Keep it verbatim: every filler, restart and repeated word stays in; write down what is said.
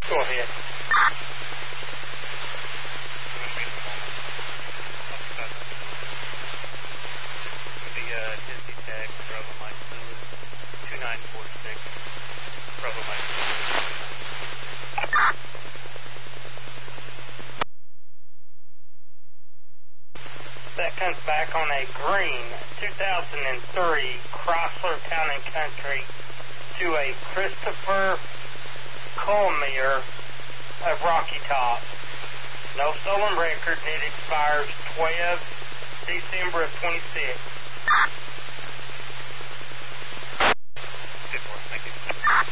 Go ahead. The uh, Disney Tech, Bravo Mike Zulu, two nine four six, Bravo Mike Zulu. That comes back on a green two thousand three Chrysler Town and Country to a Christopher Colmier of Rocky Top. No stolen record, and it expires twelve December of twenty-six.